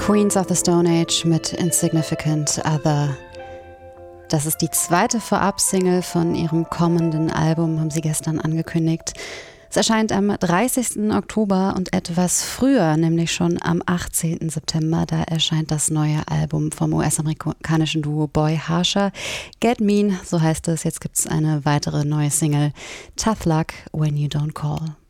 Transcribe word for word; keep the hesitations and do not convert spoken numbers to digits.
Queens of the Stone Age mit Insignificant Other. Das ist die zweite Vorab-Single von ihrem kommenden Album, haben sie gestern angekündigt. Es erscheint am dreißigsten Oktober und etwas früher, nämlich schon am achtzehnten September. Da erscheint das neue Album vom U S-amerikanischen Duo Boy Harsher. Get Mean, so heißt es. Jetzt gibt es eine weitere neue Single, Tough Luck When You Don't Call.